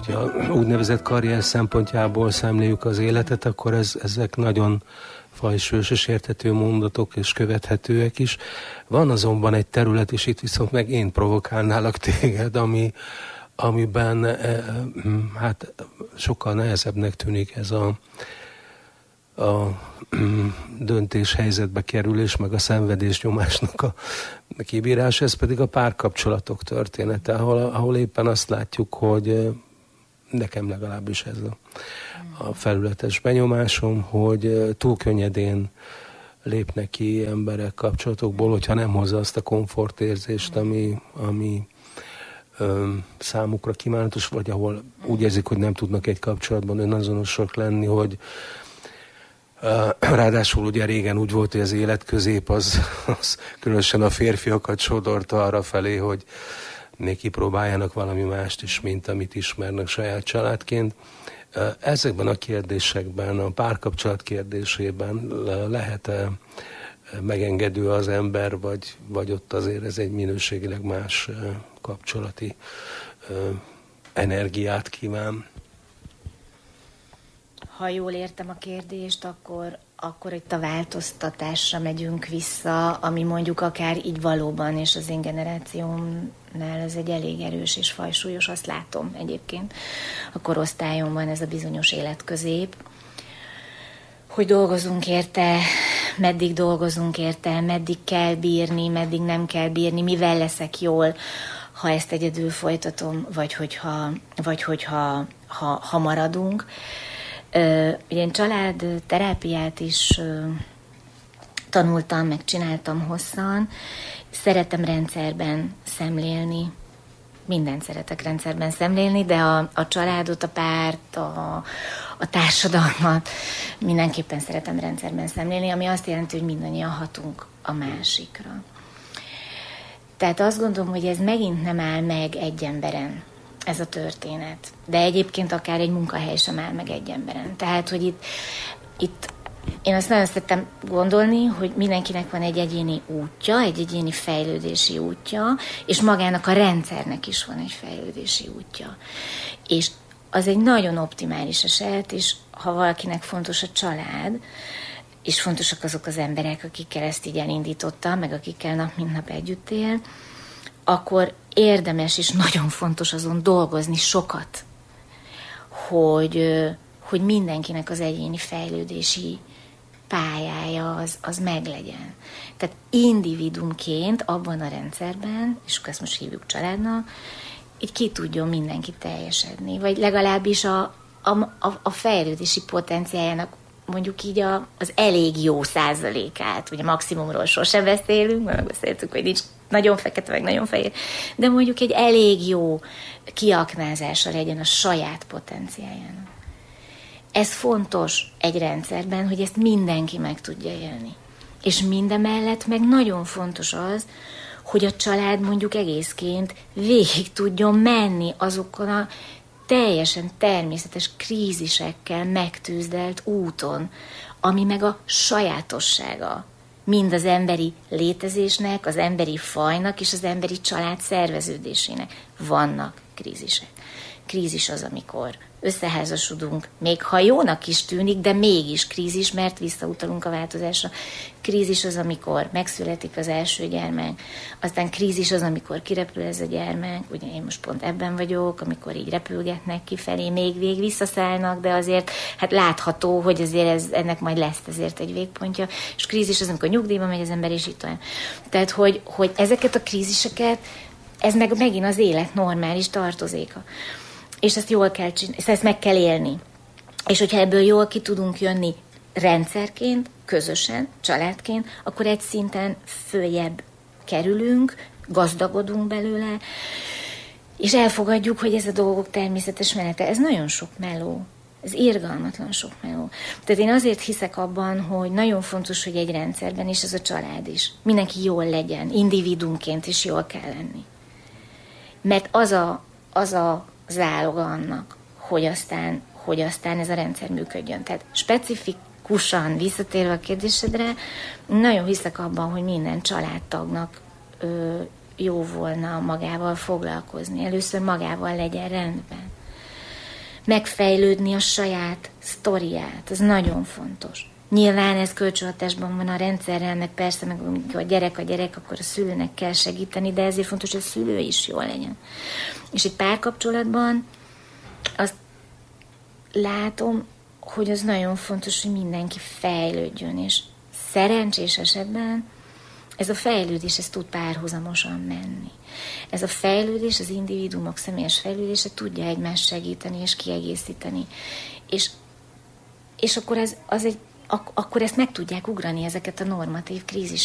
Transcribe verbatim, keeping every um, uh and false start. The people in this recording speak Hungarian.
hogyha úgynevezett karrier szempontjából szemléljük az életet, akkor ez, ezek nagyon fajsúlyos és érthető mondatok és követhetőek is. Van azonban egy terület, és itt viszont meg én provokálnálak téged, ami, amiben eh, hát sokkal nehezebbnek tűnik ez a, a döntéshelyzetbe kerülés, meg a szenvedésnyomásnak a kibírás, ez pedig a párkapcsolatok története, ahol, ahol éppen azt látjuk, hogy nekem legalábbis ez a, a felületes benyomásom, hogy túl könnyedén lépnek ki emberek kapcsolatokból, hogyha nem hozza azt a komfortérzést, ami, ami ö, számukra kívánatos, vagy ahol úgy érzik, hogy nem tudnak egy kapcsolatban önazonosak lenni, hogy Uh, ráadásul ugye régen úgy volt, hogy az életközép az, az különösen a férfiakat sodorta arra felé, hogy még kipróbáljanak valami mást is, mint amit ismernek saját családként. Uh, ezekben a kérdésekben, a párkapcsolat kérdésében lehet-e megengedő az ember, vagy, vagy ott azért ez egy minőségileg más uh, kapcsolati uh, energiát kíván? Ha jól értem a kérdést, akkor, akkor itt a változtatásra megyünk vissza, ami mondjuk akár így valóban, és az én generációmnál ez egy elég erős és fajsúlyos, azt látom egyébként. A korosztályomban ez a bizonyos életközép, hogy dolgozunk érte, meddig dolgozunk érte, meddig kell bírni, meddig nem kell bírni, mivel leszek jól, ha ezt egyedül folytatom, vagy hogyha, vagy hogyha ha, ha maradunk. Ugye én családterápiát is tanultam, meg csináltam hosszan. Szeretem rendszerben szemlélni. Mindent szeretek rendszerben szemlélni, de a, a családot, a párt, a, a társadalmat mindenképpen szeretem rendszerben szemlélni, ami azt jelenti, hogy mindannyian hatunk a másikra. Tehát azt gondolom, hogy ez megint nem áll meg egy emberen, ez a történet. De egyébként akár egy munkahely sem áll meg egy emberen. Tehát, hogy itt, itt én azt nagyon szerettem gondolni, hogy mindenkinek van egy egyéni útja, egy egyéni fejlődési útja, és magának a rendszernek is van egy fejlődési útja. És az egy nagyon optimális eset, és ha valakinek fontos a család, és fontosak azok az emberek, akikkel ezt így elindította, meg akikkel nap mint nap együtt él, akkor érdemes és nagyon fontos azon dolgozni sokat, hogy, hogy mindenkinek az egyéni fejlődési pályája az, az meglegyen. Tehát individumként abban a rendszerben, és ezt most hívjuk családnak, így ki tudjon mindenki teljesedni, vagy legalábbis a, a, a fejlődési potenciáljának mondjuk így a, az elég jó százalékát, ugye maximumról sosem beszélünk, mert beszéltük, hogy nincs nagyon fekete, meg nagyon fehér, de mondjuk egy elég jó kiaknázása legyen a saját potenciáljának. Ez fontos egy rendszerben, hogy ezt mindenki meg tudja élni. És mindemellett meg nagyon fontos az, hogy a család mondjuk egészként végig tudjon menni azokon a teljesen természetes krízisekkel megtűzdelt úton, ami meg a sajátossága mind az emberi létezésnek, az emberi fajnak és az emberi család szerveződésének. Vannak krízisek. Krízis az, amikor összeházasodunk, még ha jónak is tűnik, de mégis krízis, mert visszautalunk a változásra. Krízis az, amikor megszületik az első gyermek, aztán krízis az, amikor kirepül ez a gyermek, ugye én most pont ebben vagyok, amikor így repülgetnek kifelé, még vég visszaszállnak, de azért hát látható, hogy azért ez, ennek majd lesz ezért egy végpontja, és krízis az, amikor nyugdíjba megy az ember, és így tovább. Tehát, hogy, hogy ezeket a kríziseket, ez meg megint az élet normális tartozéka. És ezt jól kell csinálni, ezt meg kell élni. És hogyha ebből jól ki tudunk jönni rendszerként, közösen, családként, akkor egy szinten följebb kerülünk, gazdagodunk belőle, és elfogadjuk, hogy ez a dolgok természetes menete. Ez nagyon sok meló. Ez irgalmatlan sok meló. Tehát én azért hiszek abban, hogy nagyon fontos, hogy egy rendszerben, és ez a család is, mindenki jól legyen, individumként is jól kell lenni. Mert az a, az a záloga annak, hogy aztán, hogy aztán ez a rendszer működjön. Tehát specifikusan visszatérve a kérdésedre, nagyon hiszek abban, hogy minden családtagnak ö, jó volna magával foglalkozni. Először magával legyen rendben. megfejlődni a saját sztoriát. Ez nagyon fontos. Nyilván ez kölcsönhatásban van a rendszerrel, meg persze, meg amikor a gyerek a gyerek, akkor a szülőnek kell segíteni, de ezért fontos, hogy a szülő is jól legyen. És egy párkapcsolatban azt látom, hogy az nagyon fontos, hogy mindenki fejlődjön, és szerencsés esetben ez a fejlődés, ez tud párhuzamosan menni. Ez a fejlődés, az individuumok személyes fejlődése tudja egymást segíteni és kiegészíteni. És, és akkor, ez, az egy, ak- akkor ezt meg tudják ugrani, ezeket a normatív krízis